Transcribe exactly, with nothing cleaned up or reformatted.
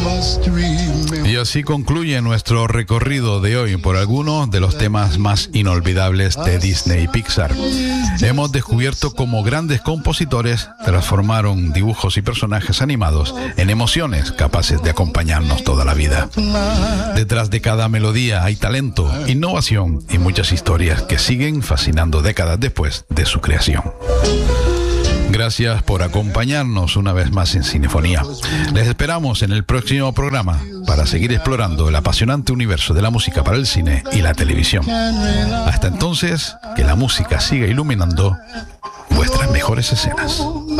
Y así concluye nuestro recorrido de hoy por algunos de los temas más inolvidables de Disney y Pixar. Hemos descubierto cómo grandes compositores transformaron dibujos y personajes animados en emociones capaces de acompañarnos toda la vida. Detrás de cada melodía hay talento, innovación y muchas historias que siguen fascinando décadas después de su creación. Gracias por acompañarnos una vez más en Cinefonía. Les esperamos en el próximo programa para seguir explorando el apasionante universo de la música para el cine y la televisión. Hasta entonces, que la música siga iluminando vuestras mejores escenas.